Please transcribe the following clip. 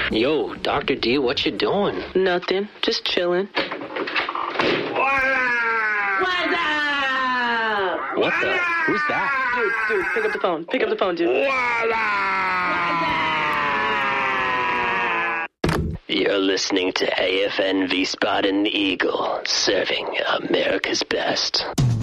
Yo, Dr. D, what you doing? Nothing. Just chilling. What the? Who's that? Dude, pick up the phone. Pick up the phone, dude. You're listening to AFN Wiesbaden Eagle, serving America's best.